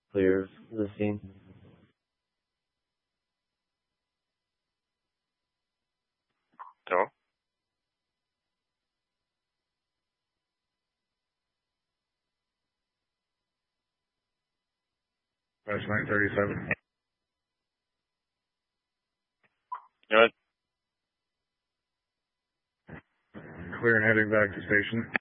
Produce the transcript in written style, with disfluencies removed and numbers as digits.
Clear the scene. Hello? That's 937. Good. Clear and heading back to station.